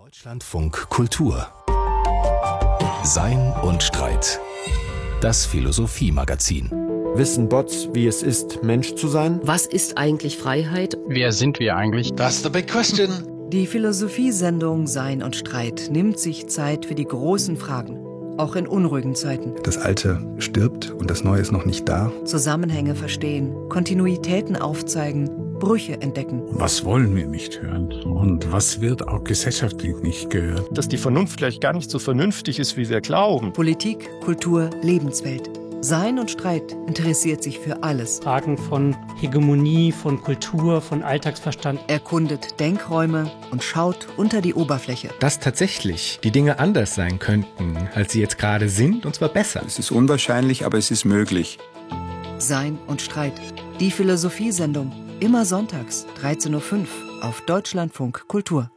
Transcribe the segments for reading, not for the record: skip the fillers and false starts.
Deutschlandfunk Kultur. Sein und Streit. Das Philosophie-Magazin. Wissen Bots, wie es ist, Mensch zu sein? Was ist eigentlich Freiheit? Wer sind wir eigentlich? That's the big question. Die Philosophiesendung Sein und Streit nimmt sich Zeit für die großen Fragen, auch in unruhigen Zeiten. Das Alte stirbt und das Neue ist noch nicht da. Zusammenhänge verstehen, Kontinuitäten aufzeigen, Brüche entdecken. Was wollen wir nicht hören und was wird auch gesellschaftlich nicht gehört? Dass die Vernunft vielleicht gar nicht so vernünftig ist, wie wir glauben. Politik, Kultur, Lebenswelt. Sein und Streit interessiert sich für alles. Fragen von Hegemonie, von Kultur, von Alltagsverstand. Erkundet Denkräume und schaut unter die Oberfläche. Dass tatsächlich die Dinge anders sein könnten, als sie jetzt gerade sind, und zwar besser. Es ist unwahrscheinlich, aber es ist möglich. Sein und Streit. Die Philosophiesendung. Immer sonntags, 13.05 Uhr auf Deutschlandfunk Kultur.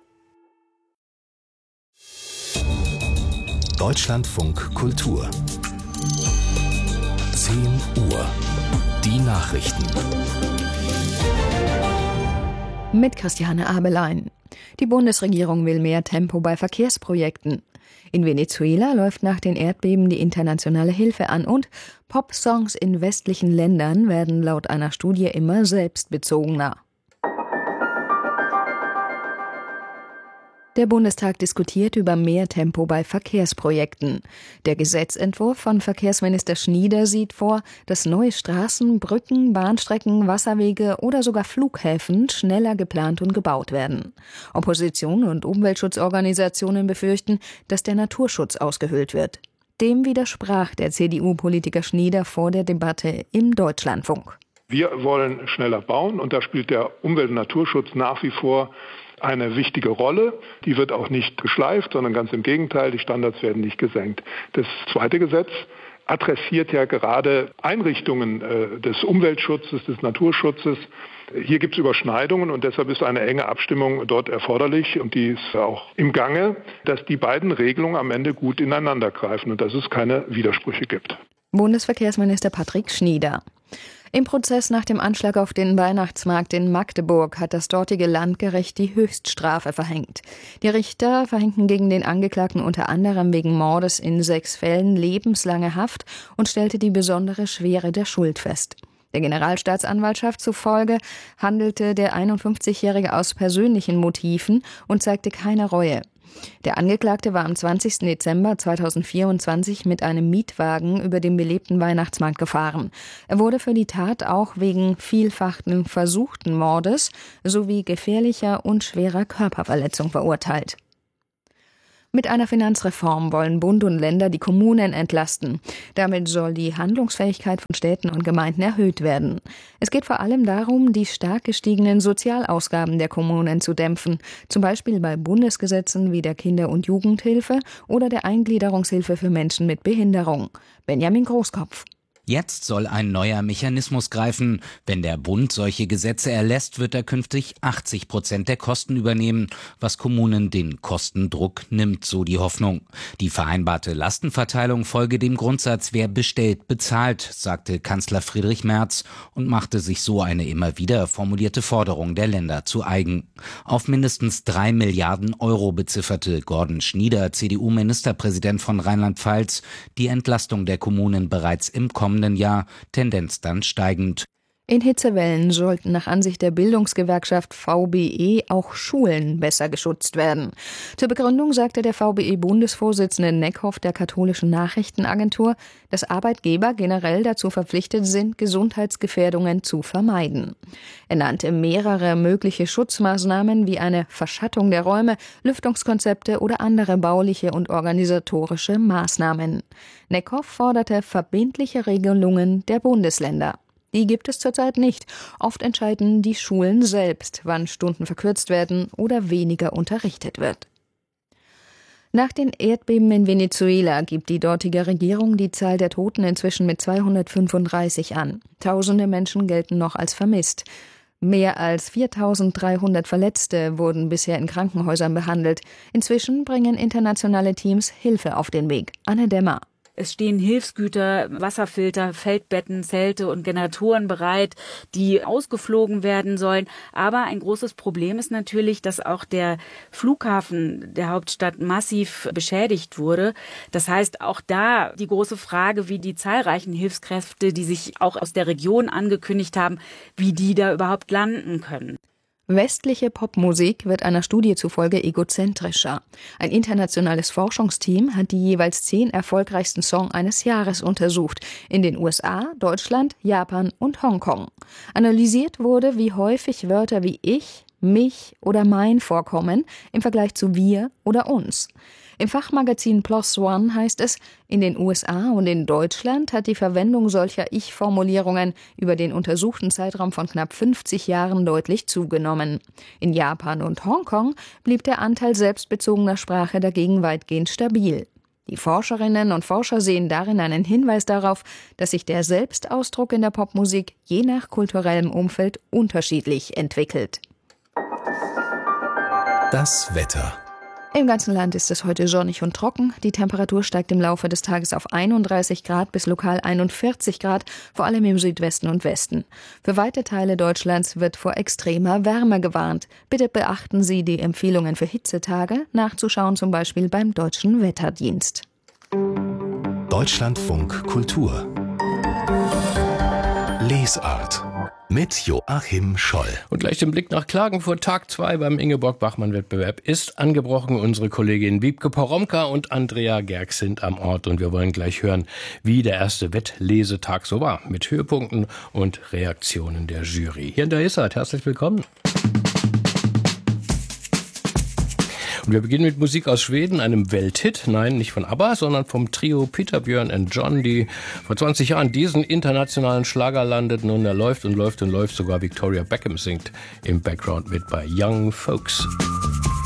Deutschlandfunk Kultur. 10 Uhr. Die Nachrichten. Mit Christiane Abelein. Die Bundesregierung will mehr Tempo bei Verkehrsprojekten. In Venezuela läuft nach den Erdbeben die internationale Hilfe an und Popsongs in westlichen Ländern werden laut einer Studie immer selbstbezogener. Der Bundestag diskutiert über mehr Tempo bei Verkehrsprojekten. Der Gesetzentwurf von Verkehrsminister Schnieder sieht vor, dass neue Straßen, Brücken, Bahnstrecken, Wasserwege oder sogar Flughäfen schneller geplant und gebaut werden. Opposition und Umweltschutzorganisationen befürchten, dass der Naturschutz ausgehöhlt wird. Dem widersprach der CDU-Politiker Schnieder vor der Debatte im Deutschlandfunk. Wir wollen schneller bauen und da spielt der Umwelt- und Naturschutz nach wie vor eine wichtige Rolle. Die wird auch nicht geschleift, sondern ganz im Gegenteil, die Standards werden nicht gesenkt. Das zweite Gesetz adressiert ja gerade Einrichtungen des Umweltschutzes, des Naturschutzes. Hier gibt es Überschneidungen und deshalb ist eine enge Abstimmung dort erforderlich und die ist auch im Gange, dass die beiden Regelungen am Ende gut ineinander greifen und dass es keine Widersprüche gibt. Bundesverkehrsminister Patrick Schnieder. Im Prozess nach dem Anschlag auf den Weihnachtsmarkt in Magdeburg hat das dortige Landgericht die Höchststrafe verhängt. Die Richter verhängten gegen den Angeklagten unter anderem wegen Mordes in 6 Fällen lebenslange Haft und stellte die besondere Schwere der Schuld fest. Der Generalstaatsanwaltschaft zufolge handelte der 51-Jährige aus persönlichen Motiven und zeigte keine Reue. Der Angeklagte war am 20. Dezember 2024 mit einem Mietwagen über den belebten Weihnachtsmarkt gefahren. Er wurde für die Tat auch wegen vielfachen versuchten Mordes sowie gefährlicher und schwerer Körperverletzung verurteilt. Mit einer Finanzreform wollen Bund und Länder die Kommunen entlasten. Damit soll die Handlungsfähigkeit von Städten und Gemeinden erhöht werden. Es geht vor allem darum, die stark gestiegenen Sozialausgaben der Kommunen zu dämpfen, zum Beispiel bei Bundesgesetzen wie der Kinder- und Jugendhilfe oder der Eingliederungshilfe für Menschen mit Behinderung. Benjamin Großkopf. Jetzt soll ein neuer Mechanismus greifen. Wenn der Bund solche Gesetze erlässt, wird er künftig 80% der Kosten übernehmen, was Kommunen den Kostendruck nimmt, so die Hoffnung. Die vereinbarte Lastenverteilung folge dem Grundsatz, wer bestellt, bezahlt, sagte Kanzler Friedrich Merz und machte sich so eine immer wieder formulierte Forderung der Länder zu eigen. Auf mindestens 3 Milliarden Euro bezifferte Gordon Schnieder, CDU-Ministerpräsident von Rheinland-Pfalz, die Entlastung der Kommunen bereits im kommenden Jahr, Tendenz dann steigend. In Hitzewellen sollten nach Ansicht der Bildungsgewerkschaft VBE auch Schulen besser geschützt werden. Zur Begründung sagte der VBE-Bundesvorsitzende Neckhoff der katholischen Nachrichtenagentur, dass Arbeitgeber generell dazu verpflichtet sind, Gesundheitsgefährdungen zu vermeiden. Er nannte mehrere mögliche Schutzmaßnahmen wie eine Verschattung der Räume, Lüftungskonzepte oder andere bauliche und organisatorische Maßnahmen. Neckhoff forderte verbindliche Regelungen der Bundesländer. Die gibt es zurzeit nicht. Oft entscheiden die Schulen selbst, wann Stunden verkürzt werden oder weniger unterrichtet wird. Nach den Erdbeben in Venezuela gibt die dortige Regierung die Zahl der Toten inzwischen mit 235 an. Tausende Menschen gelten noch als vermisst. Mehr als 4.300 Verletzte wurden bisher in Krankenhäusern behandelt. Inzwischen bringen internationale Teams Hilfe auf den Weg. Anne Dämmer. Es stehen Hilfsgüter, Wasserfilter, Feldbetten, Zelte und Generatoren bereit, die ausgeflogen werden sollen. Aber ein großes Problem ist natürlich, dass auch der Flughafen der Hauptstadt massiv beschädigt wurde. Das heißt, auch da die große Frage, wie die zahlreichen Hilfskräfte, die sich auch aus der Region angekündigt haben, wie die da überhaupt landen können. Westliche Popmusik wird einer Studie zufolge egozentrischer. Ein internationales Forschungsteam hat die jeweils 10 erfolgreichsten Songs eines Jahres untersucht. In den USA, Deutschland, Japan und Hongkong. Analysiert wurde, wie häufig Wörter wie ich, mich oder mein vorkommen im Vergleich zu wir oder uns. Im Fachmagazin PLOS ONE heißt es, in den USA und in Deutschland hat die Verwendung solcher Ich-Formulierungen über den untersuchten Zeitraum von knapp 50 Jahren deutlich zugenommen. In Japan und Hongkong blieb der Anteil selbstbezogener Sprache dagegen weitgehend stabil. Die Forscherinnen und Forscher sehen darin einen Hinweis darauf, dass sich der Selbstausdruck in der Popmusik je nach kulturellem Umfeld unterschiedlich entwickelt. Das Wetter. Im ganzen Land ist es heute sonnig und trocken. Die Temperatur steigt im Laufe des Tages auf 31 Grad bis lokal 41 Grad, vor allem im Südwesten und Westen. Für weite Teile Deutschlands wird vor extremer Wärme gewarnt. Bitte beachten Sie die Empfehlungen für Hitzetage, nachzuschauen zum Beispiel beim Deutschen Wetterdienst. Deutschlandfunk Kultur. Lesart. Mit Joachim Scholl. Und gleich den Blick nach Klagenfurt. Tag 2 beim Ingeborg-Bachmann-Wettbewerb ist angebrochen. Unsere Kolleginnen Wiebke Poromka und Andrea Gerg sind am Ort. Und wir wollen gleich hören, wie der erste Wettlesetag so war. Mit Höhepunkten und Reaktionen der Jury. Hier in der Lesart. Herzlich willkommen. Und wir beginnen mit Musik aus Schweden, einem Welthit. Nein, nicht von ABBA, sondern vom Trio Peter, Björn und John, die vor 20 Jahren diesen internationalen Schlager landeten. Und er läuft und läuft und läuft. Sogar Victoria Beckham singt im Background mit bei Young Folks.